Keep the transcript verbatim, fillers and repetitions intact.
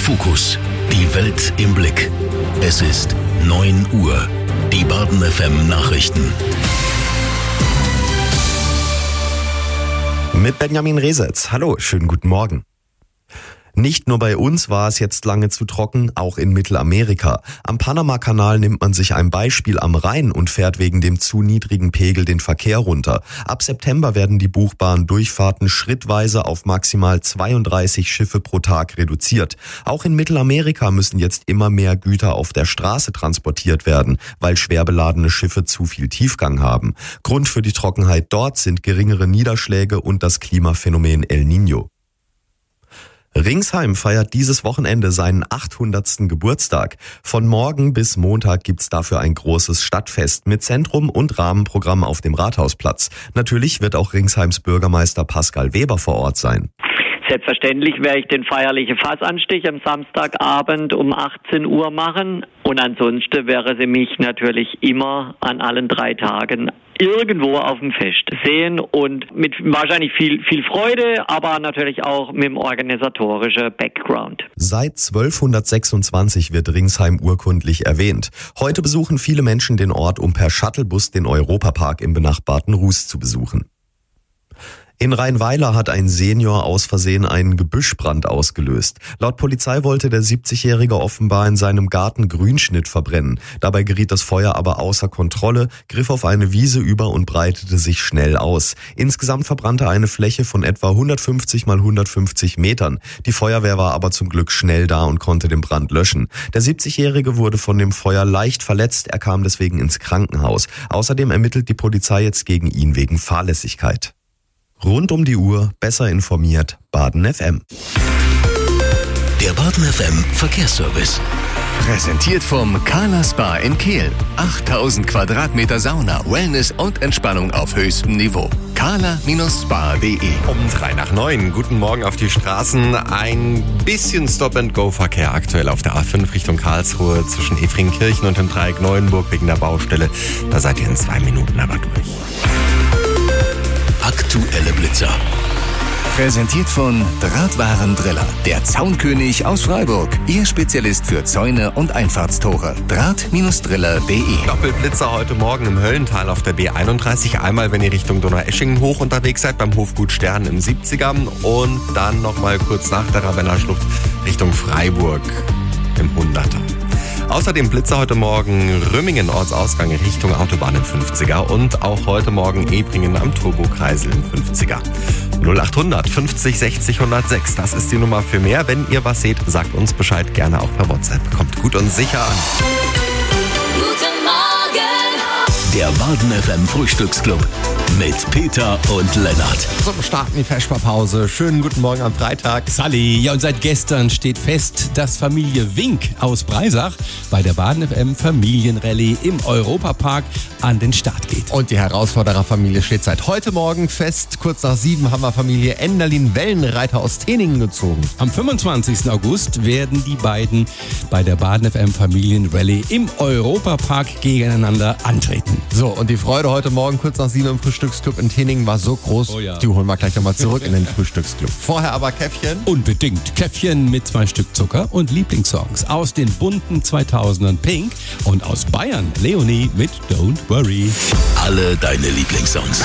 Fokus. Die Welt im Blick. Es ist neun Uhr. Die Baden F M Nachrichten. Mit Benjamin Resetz. Hallo, schönen guten Morgen. Nicht nur bei uns war es jetzt lange zu trocken, auch in Mittelamerika. Am Panama-Kanal nimmt man sich ein Beispiel am Rhein und fährt wegen dem zu niedrigen Pegel den Verkehr runter. Ab September werden die buchbaren Durchfahrten schrittweise auf maximal zweiunddreißig Schiffe pro Tag reduziert. Auch in Mittelamerika müssen jetzt immer mehr Güter auf der Straße transportiert werden, weil schwer beladene Schiffe zu viel Tiefgang haben. Grund für die Trockenheit dort sind geringere Niederschläge und das Klimaphänomen El Niño. Ringsheim feiert dieses Wochenende seinen achthundertsten Geburtstag. Von morgen bis Montag gibt's dafür ein großes Stadtfest mit Zentrum und Rahmenprogramm auf dem Rathausplatz. Natürlich wird auch Ringsheims Bürgermeister Pascal Weber vor Ort sein. Selbstverständlich werde ich den feierlichen Fassanstich am Samstagabend um achtzehn Uhr machen. Und ansonsten wäre sie mich natürlich immer an allen drei Tagen irgendwo auf dem Fest sehen und mit wahrscheinlich viel viel Freude, aber natürlich auch mit dem organisatorischen Background. Seit zwölfhundertsechsundzwanzig wird Ringsheim urkundlich erwähnt. Heute besuchen viele Menschen den Ort, um per Shuttlebus den Europapark im benachbarten Ruß zu besuchen. In Rheinweiler hat ein Senior aus Versehen einen Gebüschbrand ausgelöst. Laut Polizei wollte der siebzigjährige offenbar in seinem Garten Grünschnitt verbrennen. Dabei geriet das Feuer aber außer Kontrolle, griff auf eine Wiese über und breitete sich schnell aus. Insgesamt verbrannte eine Fläche von etwa hundertfünfzig mal hundertfünfzig Metern. Die Feuerwehr war aber zum Glück schnell da und konnte den Brand löschen. Der siebzigjährige wurde von dem Feuer leicht verletzt, er kam deswegen ins Krankenhaus. Außerdem ermittelt die Polizei jetzt gegen ihn wegen Fahrlässigkeit. Rund um die Uhr, besser informiert, Baden F M. Der Baden F M Verkehrsservice. Präsentiert vom Carla Spa in Kehl. achttausend Quadratmeter Sauna, Wellness und Entspannung auf höchstem Niveau. carla Spa punkt de. Um drei nach neun. Guten Morgen auf die Straßen. Ein bisschen Stop-and-Go-Verkehr aktuell auf der A fünf Richtung Karlsruhe zwischen Efringkirchen und dem Dreieck Neuenburg wegen der Baustelle. Da seid ihr in zwei Minuten aber durch. Aktuelle Blitzer. Präsentiert von Drahtwarendriller, der Zaunkönig aus Freiburg. Ihr Spezialist für Zäune und Einfahrtstore. Draht-Driller punkt de. Doppelblitzer heute Morgen im Höllental auf der B einunddreißig. Einmal, wenn ihr Richtung Donaueschingen hoch unterwegs seid, beim Hofgut Stern im siebziger. Und dann nochmal kurz nach der Ravenna-Schlucht Richtung Freiburg im hunderter. Außerdem Blitzer heute Morgen Rümmingen Ortsausgang Richtung Autobahn im fünfziger und auch heute Morgen Ebringen am Turbokreisel im fünfziger. null achthundert fünfzig sechzig hundertsechs, das ist die Nummer für mehr. Wenn ihr was seht, sagt uns Bescheid, gerne auch per WhatsApp. Kommt gut und sicher an. Guten Morgen! Der Baden F M Frühstücksclub mit Peter und Lennart. So, wir starten die Vesperpause. Schönen guten Morgen am Freitag. Sally, ja, und seit gestern steht fest, dass Familie Wink aus Breisach bei der Baden F M Familienrallye im Europapark an den Start geht. Und die Herausfordererfamilie steht seit heute Morgen fest. Kurz nach sieben haben wir Familie Enderlin-Wellenreiter aus Teningen gezogen. Am fünfundzwanzigsten August werden die beiden bei der Baden F M Familienrallye im Europapark gegeneinander antreten. So, und die Freude heute Morgen kurz nach sieben im Frühstücksclub in Teningen war so groß, oh ja. Die holen wir gleich nochmal zurück in den Frühstücksclub. Vorher aber Käffchen. Unbedingt. Käffchen mit zwei Stück Zucker und Lieblingssongs aus den bunten zweitausendern Pink und aus Bayern Leonie mit Don't Worry. Alle deine Lieblingssongs.